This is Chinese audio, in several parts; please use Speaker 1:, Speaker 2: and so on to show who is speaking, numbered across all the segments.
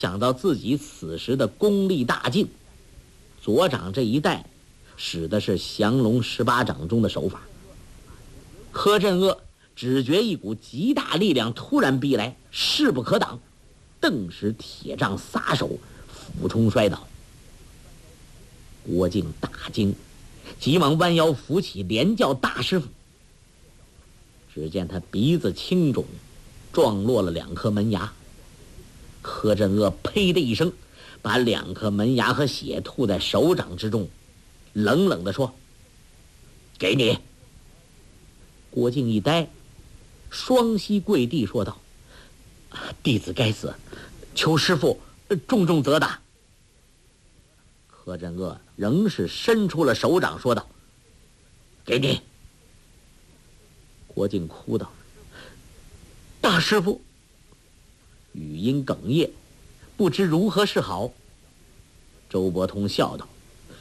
Speaker 1: 想到自己此时的功力大进，左掌这一带使的是降龙18掌中的手法。柯镇恶只觉一股极大力量突然逼来，势不可挡，顿时铁杖撒手，俯冲摔倒。郭靖大惊，急忙弯腰扶起，连叫大师傅。只见他鼻子青肿，撞落了2颗门牙。柯镇恶呸的一声，把2颗门牙和血吐在手掌之中，冷冷地说：“给你。”郭靖一呆，双膝跪地说道：“弟子该死，求师父重重责打。”柯镇恶仍是伸出了手掌说道：“给你。”郭靖哭道：“大师父！”语音哽咽，不知如何是好。周伯通笑道：“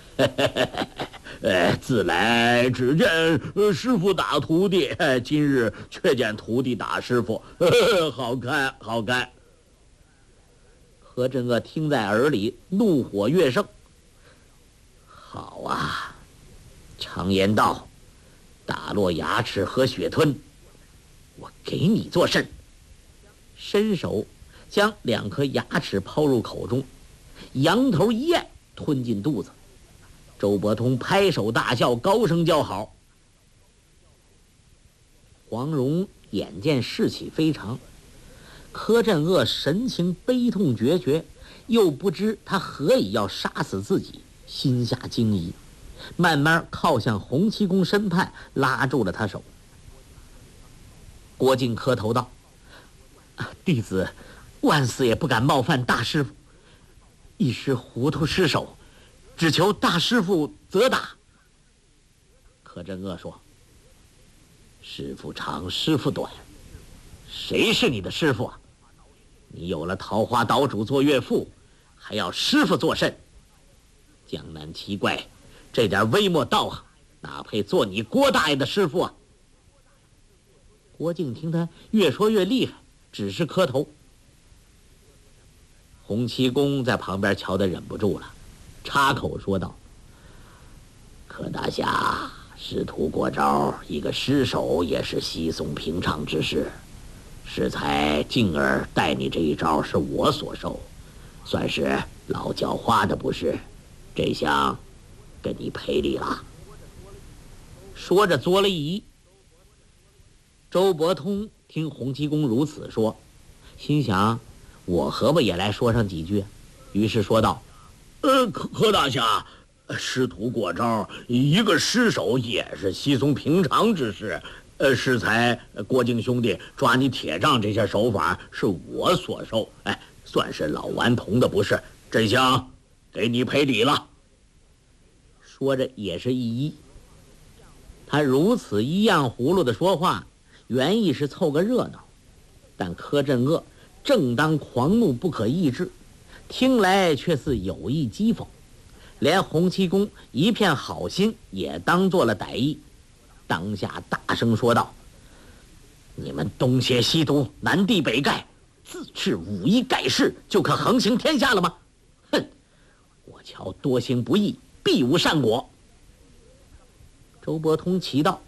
Speaker 1: 自来只见师傅打徒弟，今日却见徒弟打师傅，好看好看。”柯镇恶听在耳里，怒火越盛。好啊，常言道，打落牙齿和血吞，我给你做甚？伸手将2颗牙齿抛入口中，仰头一咽，吞进肚子。周伯通拍手大笑，高声叫好。黄蓉眼见事起非常，柯镇恶神情悲痛决绝，又不知他何以要杀死自己，心下惊疑，慢慢靠向洪七公身畔，拉住了他手。郭靖磕头道：“弟子万死也不敢冒犯大师傅，一时糊涂失手，只求大师傅责打。”柯镇恶说：“师傅长，师傅短，谁是你的师傅啊？你有了桃花岛主做岳父，还要师傅做甚？江南奇怪，这点微末道行，哪配做你郭大爷的师傅啊？”郭靖听他越说越厉害，只是磕头。洪七公在旁边瞧得忍不住了，插口说道：“柯大侠，师徒过招，一个失手也是稀松平常之事。适才静儿带你这一招是我所受，算是老叫花的不是，这厢跟你赔礼了。”说着作了一揖。周伯通听洪七公如此说，心想我何不也来说上几句，于是说道：“柯大侠，师徒过招，一个失手也是稀松平常之事。适才郭靖兄弟抓你铁杖这些手法是我所受，算是老顽童的不是，这厢给你赔礼了。”说着也是一揖。他如此一样葫芦的说话，原意是凑个热闹，但柯镇恶正当狂怒不可抑制，听来却似有意讥讽，连洪七公一片好心也当做了歹意，当下大声说道：“你们东邪西毒，南帝北丐，自恃武艺盖世就可横行天下了吗？哼！我瞧多行不义，必无善果。”周伯通奇道：“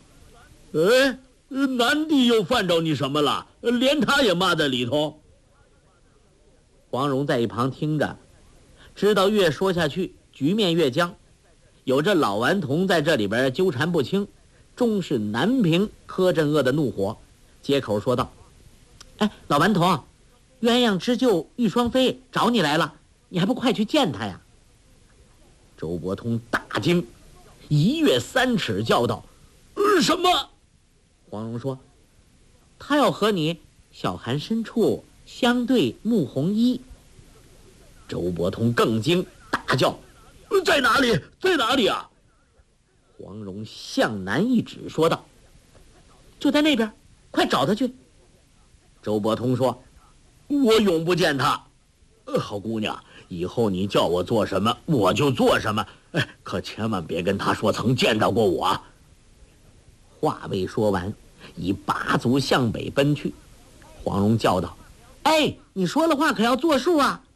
Speaker 1: 南帝又犯着你什么了？连他也骂在里头。”黄蓉在一旁听着，知道越说下去局面越僵，有这老顽童在这里边纠缠不清，终是难平柯镇恶的怒火，接口说道：“老顽童，鸳鸯之舅玉双飞找你来了，你还不快去见他呀？”周伯通大惊，一跃3尺叫道：“什么？”黄蓉说：“他要和你小寒深处相对沐红衣。”周伯通更惊，大叫：“在哪里？在哪里啊？”黄蓉向南一指说道：“就在那边，快找他去。”周伯通说：“我永不见他。好姑娘，以后你叫我做什么我就做什么，可千万别跟他说曾见到过我。”话未说完，已拔足向北奔去。黄蓉叫道：“你说了话可要作数啊！”